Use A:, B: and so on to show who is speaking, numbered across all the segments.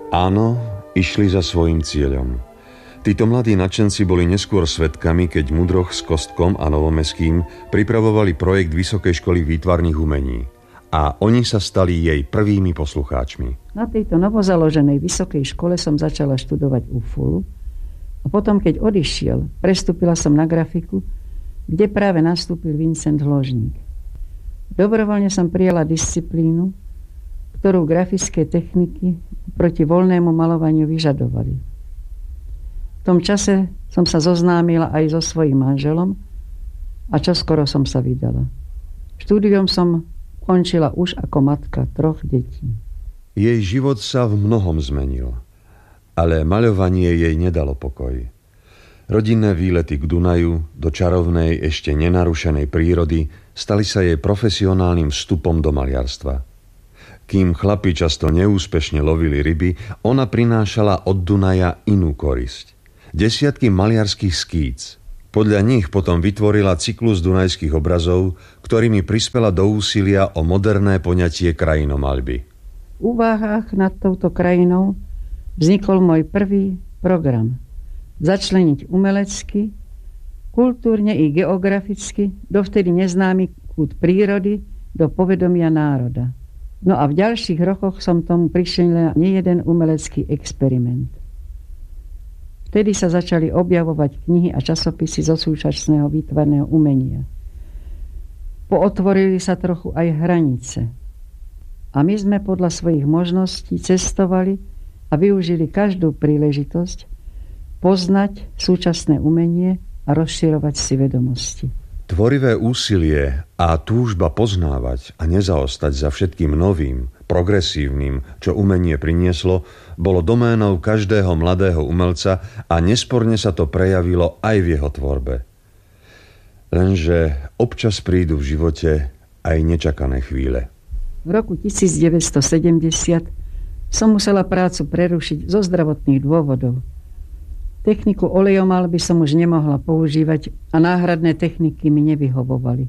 A: Áno, išli za svojím cieľom. Títo mladí nadšenci boli neskôr svedkami, keď Mudroch s Kostkom a Novomeským pripravovali projekt Vysokej školy výtvarných umení. A oni sa stali jej prvými poslucháčmi.
B: Na tejto novozaloženej vysokej škole som začala študovať UFULu a potom, keď odišiel, prestúpila som na grafiku, kde práve nastúpil Vincent Hložník. Dobrovoľne som prijala disciplínu, ktorú grafické techniky proti voľnému malovaniu vyžadovali. V tom čase som sa zoznámila aj so svojím manželom a čoskoro som sa vydala. Štúdium som končila už ako matka 3 detí.
A: Jej život sa v mnohom zmenil, ale maľovanie jej nedalo pokoj. Rodinné výlety k Dunaju, do čarovnej, ešte nenarušenej prírody stali sa jej profesionálnym vstupom do maliarstva. Kým chlapi často neúspešne lovili ryby, ona prinášala od Dunaja inú korisť. Desiatky maliarských skíc. Podľa nich potom vytvorila cyklus dunajských obrazov, ktorými prispela do úsilia o moderné poňatie krajinomaľby.
B: V úvahách nad touto krajinou vznikol môj prvý program. Začleniť umelecky, kultúrne i geograficky dovtedy neznámy kút prírody do povedomia národa. No a v ďalších rokoch som tomu prišla nejeden umelecký experiment. Vtedy sa začali objavovať knihy a časopisy zo súčasného výtvarného umenia. Pootvorili sa trochu aj hranice. A my sme podľa svojich možností cestovali a využili každú príležitosť poznať súčasné umenie a rozširovať si vedomosti.
A: Tvorivé úsilie a túžba poznávať a nezaostať za všetkým novým, progresívnym, čo umenie prinieslo, bolo doménou každého mladého umelca a nesporne sa to prejavilo aj v jeho tvorbe. Lenže občas prídu v živote aj nečakané chvíle.
B: V roku 1970 som musela prácu prerušiť zo zdravotných dôvodov. Techniku olejomalby som už nemohla používať a náhradné techniky mi nevyhovovali.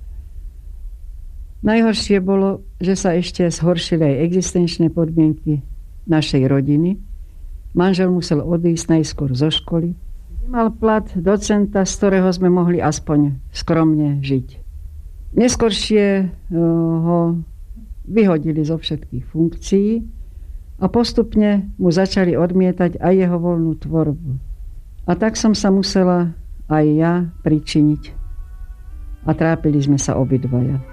B: Najhoršie bolo, že sa ešte zhoršili aj existenčné podmienky našej rodiny. Manžel musel odísť najskôr zo školy. Mal plat docenta, z ktorého sme mohli aspoň skromne žiť. Neskôršie ho vyhodili zo všetkých funkcií a postupne mu začali odmietať aj jeho voľnú tvorbu. A tak som sa musela aj ja pričiniť. A trápili sme sa obidvaja.